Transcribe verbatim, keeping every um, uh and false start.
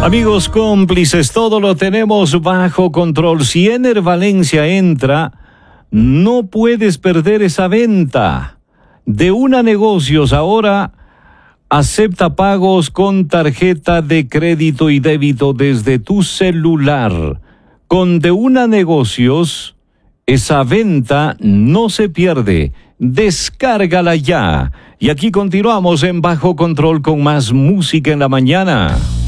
Amigos cómplices, todo lo tenemos bajo control. Si Ener Valencia entra, no puedes perder esa venta. De Una Negocios ahora acepta pagos con tarjeta de crédito y débito desde tu celular. Con De Una Negocios, esa venta no se pierde. Descárgala ya. Y aquí continuamos en Bajo Control con más música en la mañana.